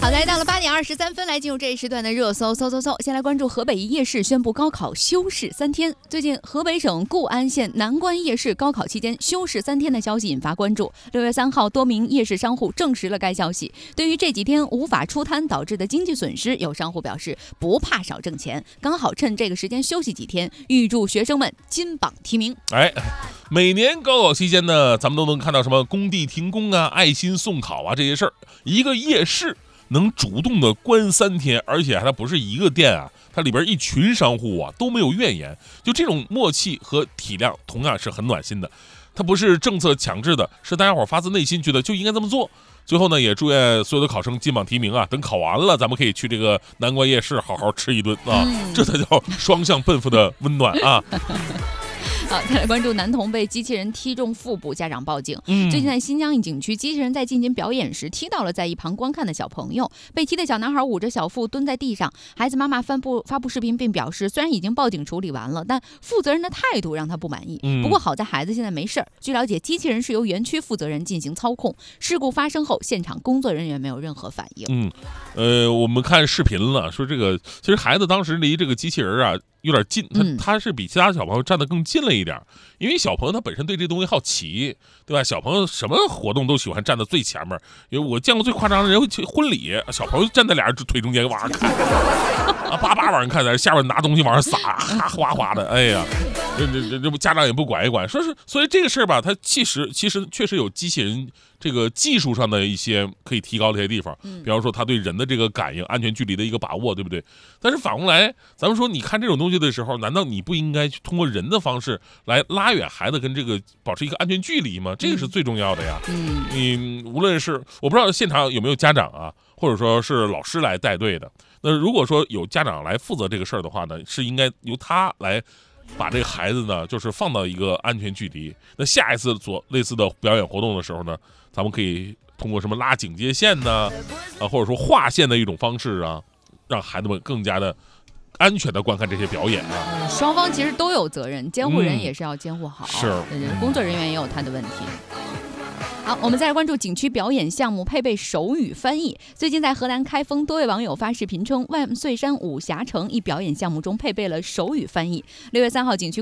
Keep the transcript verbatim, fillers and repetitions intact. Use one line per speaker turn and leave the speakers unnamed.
好，来到了八点二十三分，来进入这一时段的热搜，搜搜搜。先来关注河北一夜市宣布高考休市三天。最近，河北省固安县南关夜市高考期间休市三天的消息引发关注。六月三号，多名夜市商户证实了该消息。对于这几天无法出摊导致的经济损失，有商户表示不怕少挣钱，刚好趁这个时间休息几天，预祝学生们金榜题名。
哎。每年高考期间呢，咱们都能看到什么工地停工啊、爱心送考啊这些事儿。一个夜市能主动的关三天，而且它不是一个店啊，它里边一群商户啊都没有怨言，就这种默契和体谅，同样是很暖心的。它不是政策强制的，是大家伙发自内心觉得就应该这么做。最后呢，也祝愿所有的考生金榜题名啊！等考完了，咱们可以去这个南关夜市好好吃一顿啊，嗯、这才叫双向奔赴的温暖啊！
好，再来关注男童被机器人踢中腹部，家长报警。
嗯、
最近在新疆一景区，机器人在进行表演时踢到了在一旁观看的小朋友，被踢的小男孩捂着小腹蹲在地上。孩子妈妈发布发布视频，并表示虽然已经报警处理完了，但负责人的态度让他不满意。
嗯、
不过好在孩子现在没事儿。据了解，机器人是由园区负责人进行操控。事故发生后，现场工作人员没有任何反应。
嗯，呃，我们看视频了，说这个其实孩子当时离这个机器人啊有点近，他他是比其他小朋友站得更近了一点，因为小朋友他本身对这东西好奇，对吧？小朋友什么活动都喜欢站在最前面，因为我见过最夸张的人，婚礼小朋友站在俩人腿中间往上看，啊叭叭往上看，在下面拿东西往上撒，哈哗哗的，哎呀，这这这这不家长也不管一管，说是所以这个事儿吧，它其实其实确实有机器人这个技术上的一些可以提高的一些地方，比方说他对人的这个感应、安全距离的一个把握，对不对？但是反过来，咱们说你看这种东西的时候，难道你不应该去通过人的方式来拉远孩子跟这个保持一个安全距离吗？这个是最重要的呀。
嗯，
你无论是我不知道现场有没有家长啊，或者说是老师来带队的。那如果说有家长来负责这个事儿的话呢，是应该由他来把这个孩子呢，就是放到一个安全距离。那下一次做类似的表演活动的时候呢，咱们可以通过什么拉警戒线呢，啊，或者说划线的一种方式啊，让孩子们更加的安全的观看这些表演啊。
嗯、双方其实都有责任，监护人也是要监护好，
嗯、
是，工作人员也有他的问题。好，我们再来关注景区表演项目配备手语翻译。最近在河南开封，多位网友发视频称，万岁山武侠城一表演项目中配备了手语翻译。六月三号，景区